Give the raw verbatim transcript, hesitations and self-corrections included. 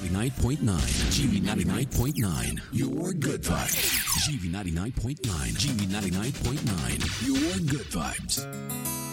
ninety-nine point nine. G B ninety-nine point nine. Your good vibes. G B ninety-nine point nine. G B ninety-nine point nine. Your good vibes.